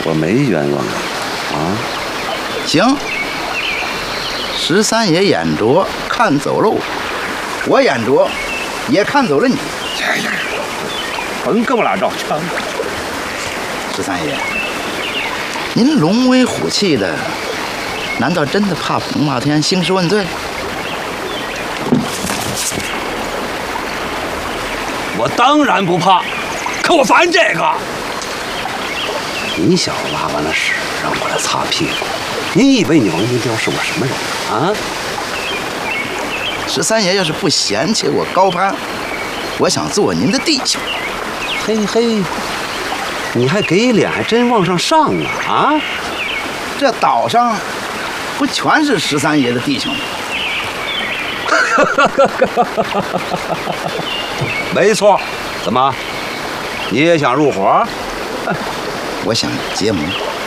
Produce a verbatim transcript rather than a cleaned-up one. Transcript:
我没冤枉啊！啊， 行，十三爷眼拙看走喽，我眼拙也看走了你。 哎呀，甭跟我俩绕枪！ 十三爷，您龙威虎气的，难道真的怕彭霸天兴师问罪？ 我当然不怕，可我烦这个。你小子拉完了屎让我来擦屁股，你以为你王金彪是我什么人啊？ 十三爷要是不嫌弃我高攀，我想做您的弟兄。 嘿嘿，你还给脸，还真往上上啊！啊， 这岛上不全是十三爷的弟兄吗？ 没错，怎么，你也想入伙？ 我想结盟。